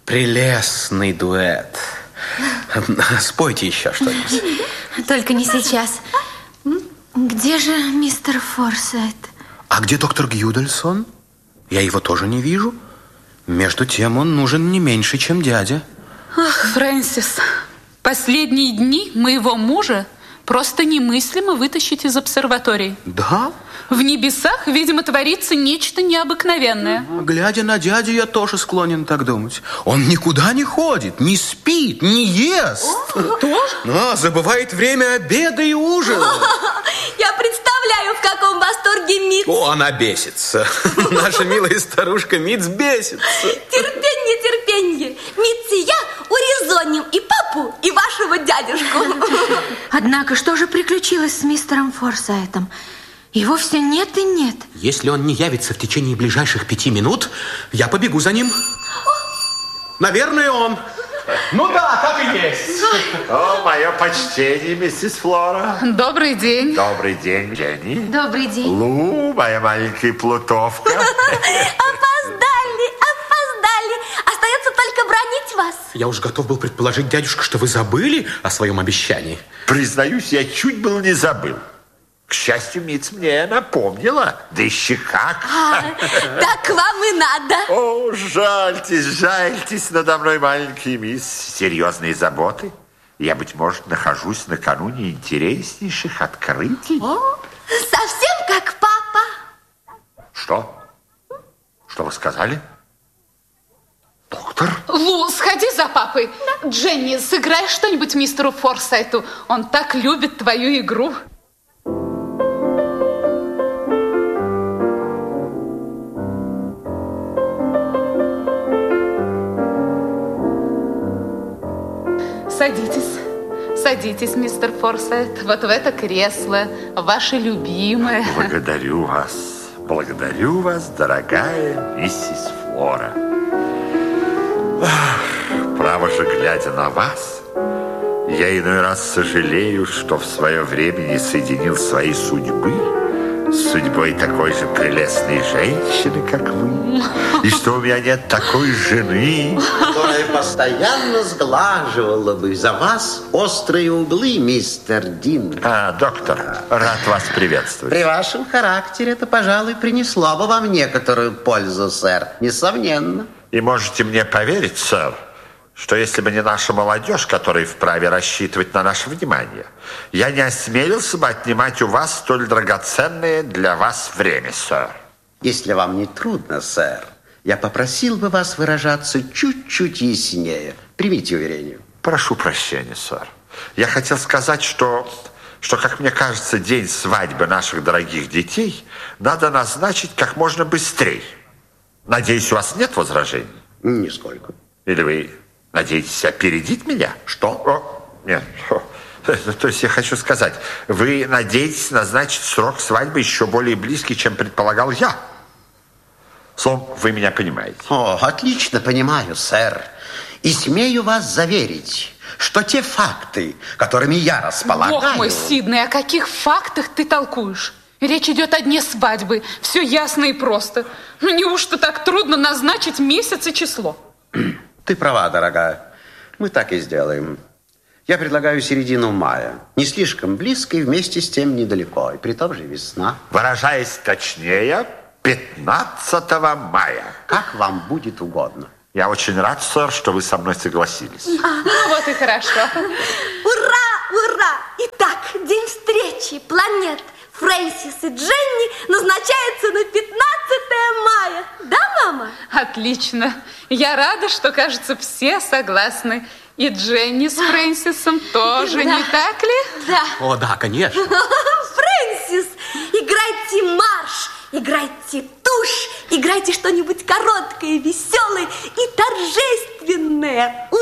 Прелестный дуэт. Спойте еще что-нибудь. Только не сейчас. Где же мистер Форсайт? А где доктор Гюдельсон? Я его тоже не вижу. Между тем он нужен не меньше, чем дядя. Ах, Фрэнсис, последние дни моего мужа просто немыслимо вытащить из обсерватории. Да? В небесах, видимо, творится нечто необыкновенное. Глядя на дядю, я тоже склонен так думать. Он никуда не ходит, не спит, не ест. Что? Но забывает время обеда и ужина. Я представляю, в каком восторге Митц. О, она бесится. Наша милая старушка Митц бесится. Терпенье. Митц и я урезоним и папу, и вашего дядюшку. Однако, что же приключилось с мистером Форсайтом? Его все нет и нет. Если он не явится в течение ближайших 5 минут, я побегу за ним. Наверное, он. Ну да, так и есть. О, мое почтение, миссис Флора. Добрый день. Добрый день, Дженни. Добрый день. Лу, моя маленькая плутовка. Опоздали. Остается только бранить вас. Я уж готов был предположить, дядюшка, что вы забыли о своем обещании. Признаюсь, я чуть было не забыл. К счастью, Митц мне напомнила. Да еще как. Так вам и надо. О, жальтесь надо мной, маленький мисс. Серьезные заботы. Я, быть может, нахожусь накануне интереснейших открытий. Совсем как папа. Что? Что вы сказали? Доктор? Лу, сходи за папой. Да. Дженни, сыграй что-нибудь мистеру Форсайту. Он так любит твою игру. Садитесь, мистер Форсайт, вот в это кресло, ваше любимое. Благодарю вас, дорогая миссис Флора. Право же, глядя на вас, я иной раз сожалею, что в свое время не соединил свои судьбы с судьбой такой же прелестной женщины, как вы, и что у меня нет такой жены, которая постоянно сглаживала бы за вас острые углы, мистер Дин. Доктор, рад вас приветствовать. При вашем характере это, пожалуй, принесло бы вам некоторую пользу, сэр, несомненно. И можете мне поверить, сэр, что если бы не наша молодежь, которая вправе рассчитывать на наше внимание, я не осмелился бы отнимать у вас столь драгоценное для вас время, сэр. Если вам не трудно, сэр, я попросил бы вас выражаться чуть-чуть яснее. Примите уверение. Прошу прощения, сэр. Я хотел сказать, что, как мне кажется, день свадьбы наших дорогих детей надо назначить как можно быстрее. Надеюсь, у вас нет возражений? Нисколько. Или вы надеетесь опередить меня? Что? Нет. То есть я хочу сказать, вы надеетесь назначить срок свадьбы еще более близкий, чем предполагал я? Словом, вы меня понимаете. О, отлично понимаю, сэр. И смею вас заверить, что те факты, которыми я располагаю... Бог мой, Сидней, о каких фактах ты толкуешь? Речь идет о дне свадьбы. Все ясно и просто. Ну, неужто так трудно назначить месяц и число? Ты права, дорогая. Мы так и сделаем. Я предлагаю середину мая. Не слишком близко и вместе с тем недалеко. И при том же весна. Выражаясь точнее, 15 мая. Как вам будет угодно. Я очень рад, сэр, что вы со мной согласились. Вот и хорошо. Ура! Итак, день встречи планет Фрэнсис и Дженни назначается на 15 мая. Да, мама? Отлично. Я рада, что, кажется, все согласны. И Дженни с Фрэнсисом тоже, Да. не так ли? Да. О, да, конечно. Фрэнсис, играйте марш, играйте тушь, играйте что-нибудь короткое, веселое и торжественное.